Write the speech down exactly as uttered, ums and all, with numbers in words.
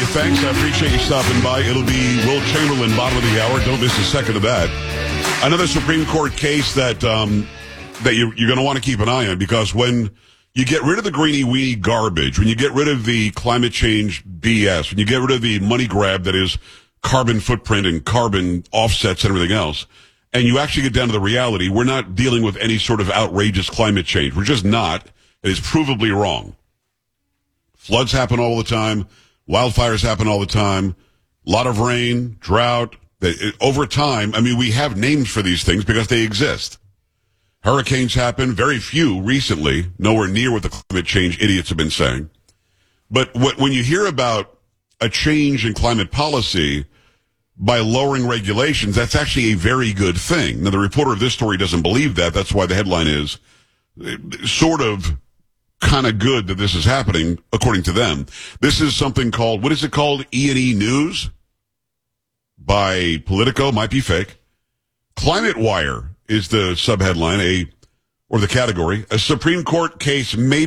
thanks. I appreciate you stopping by. It'll be Will Chamberlain, bottom of the hour. Don't miss a second of that. Another Supreme Court case that um, that you're, you're going to want to keep an eye on, because when you get rid of the greeny-weeny garbage, when you get rid of the climate change B S, when you get rid of the money grab that is carbon footprint and carbon offsets and everything else, and you actually get down to the reality, we're not dealing with any sort of outrageous climate change. We're just not. It is provably wrong. Floods happen all the time. Wildfires happen all the time. A lot of rain, drought. It, over time, I mean, we have names for these things because they exist. Hurricanes happen, very few recently, nowhere near what the climate change idiots have been saying. But what, when you hear about a change in climate policy by lowering regulations, that's actually a very good thing. Now, the reporter of this story doesn't believe that. That's why the headline is sort of kind of good that this is happening, according to them. This is something called, what is it called? E and E News by Politico, might be fake. Climate Wire is the subheadline, a or the category. A Supreme Court case may